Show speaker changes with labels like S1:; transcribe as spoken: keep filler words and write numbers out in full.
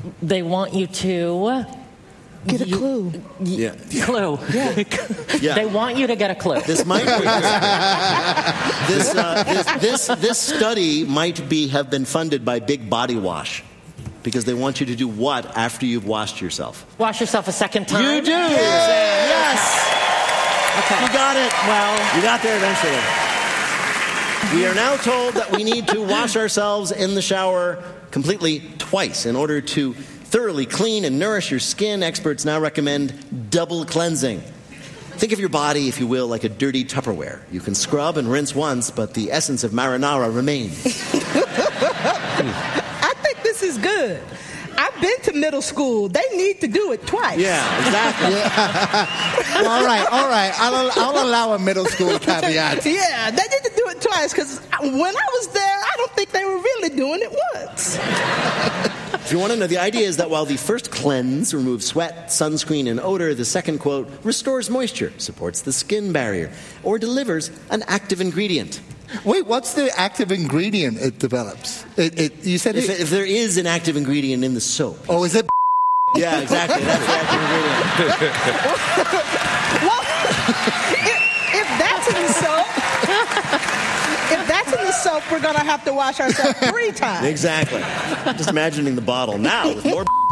S1: They want you to...
S2: Get a clue.
S1: Yeah. Clue.
S2: Yeah.
S1: yeah. They want you to get a clue.
S3: This might be, this, uh, this, this, this study might be have been funded by Big Body Wash. Because they want you to do what after you've washed yourself?
S1: Wash yourself a second time?
S3: You do!
S1: Yeah.
S3: Yes!
S1: Okay.
S3: You got it.
S1: Well...
S3: You got there eventually. We are now told that we need to wash ourselves in the shower completely twice in order to thoroughly clean and nourish your skin. Experts now recommend double cleansing. Think of your body, if you will, like a dirty Tupperware. You can scrub and rinse once, but the essence of marinara remains.
S2: I think this is good. I've been to middle school. They need to do it twice.
S3: Yeah, exactly.
S4: Yeah. Well, all right, all right. I'll, I'll allow a middle school caveat.
S2: Yeah, they need to do it twice because when I was there, I don't think they were really doing it once.
S3: If you want to know, the idea is that while the first cleanse removes sweat, sunscreen, and odor, the second, quote, restores moisture, supports the skin barrier, or delivers an active ingredient.
S4: Wait, what's the active ingredient it develops? It, it, you said
S3: if,
S4: it,
S3: if there is an active ingredient in the soap.
S4: Oh, is it?
S3: Yeah, exactly. That's the active ingredient.
S2: Well, if, if that's in the soap, if that's in the soap, we're going to have to wash ourselves three times.
S3: Exactly. Just imagining the bottle now with more